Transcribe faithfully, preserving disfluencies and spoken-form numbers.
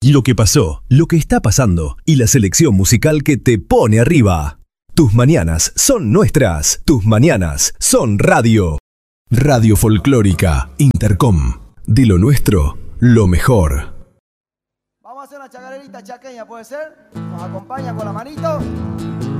Lo que pasó, lo que está pasando y la selección musical que te pone arriba. Tus mañanas son nuestras. Tus mañanas son radio. Radio Folclórica Intercom. De lo nuestro, lo mejor. Vamos a hacer una chacarerita chaqueña, ¿puede ser? Nos acompaña con la manito.